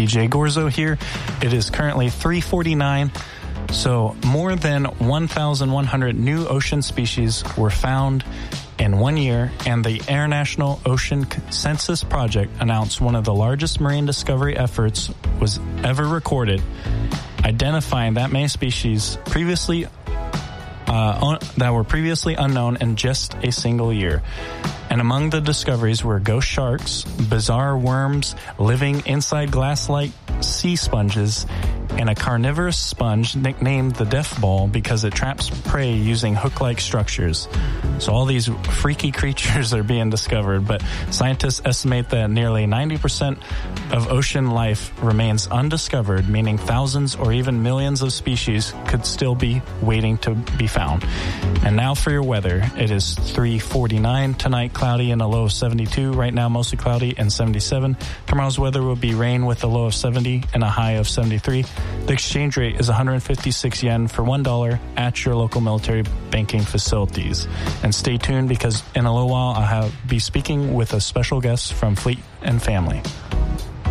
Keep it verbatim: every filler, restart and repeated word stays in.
D J Gorzo here. It is currently three forty-nine. So more than one thousand one hundred new ocean species were found in one year, and the International Ocean Census Project announced one of the largest marine discovery efforts was ever recorded, identifying that many species previously uh, un- that were previously unknown in just a single year. And among the discoveries were ghost sharks, bizarre worms living inside glass-like sea sponges, and a carnivorous sponge nicknamed the death ball because it traps prey using hook-like structures. So all these freaky creatures are being discovered, but scientists estimate that nearly ninety percent of ocean life remains undiscovered, meaning thousands or even millions of species could still be waiting to be found. And now for your weather. It is three forty-nine tonight, cloudy and a low of seventy-two. Right now, mostly cloudy and seventy-seven. Tomorrow's weather will be rain with a low of seventy and a high of seventy-three. The exchange rate is one hundred fifty-six yen for one dollar at your local military banking facilities. And stay tuned because in a little while I'll have, be speaking with a special guest from Fleet and Family.